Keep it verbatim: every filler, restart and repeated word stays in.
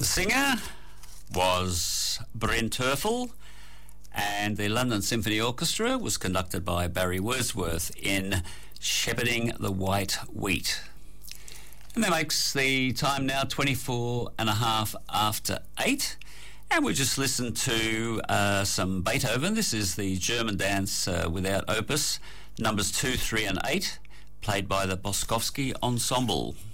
The singer was Brent Terfel, and the London Symphony Orchestra was conducted by Barry Wordsworth in Shepherding the White Wheat. And that makes the time now twenty-four and a half after eight. And we just listened to uh, some Beethoven. This is the German dance uh, without opus, numbers two, three and eight, played by the Boskovsky Ensemble.